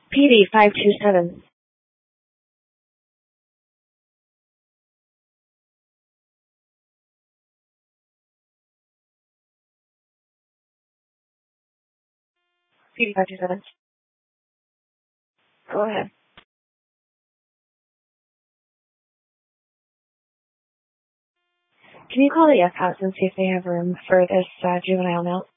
PD 527. PD 527. Go ahead. Can you call the F house and see if they have room for this juvenile note?